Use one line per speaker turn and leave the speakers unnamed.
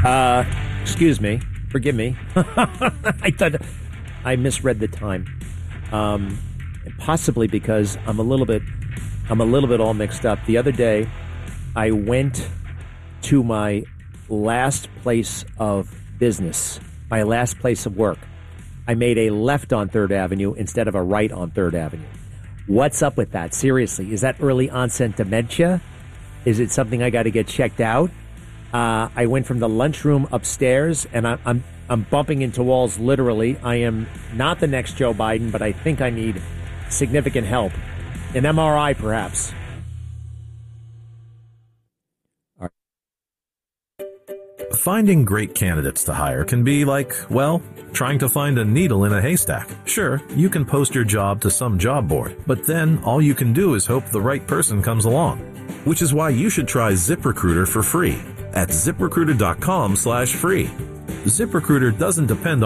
Excuse me. Forgive me. I thought I misread the time. Possibly because I'm a little bit all mixed up. The other day, I went to my last place of business, my last place of work. I made a left on 3rd Avenue instead of a right on 3rd Avenue. What's up with that? Seriously, is that early onset dementia? Is it something I got to get checked out? I went from the lunchroom upstairs, and I'm bumping into walls literally. I am not the next Joe Biden, but I think I need significant help. An MRI, perhaps.
Finding great candidates to hire can be like, well, trying to find a needle in a haystack. Sure, you can post your job to some job board, but then all you can do is hope the right person comes along. Which is why you should try ZipRecruiter for free at ZipRecruiter.com/free. ZipRecruiter doesn't depend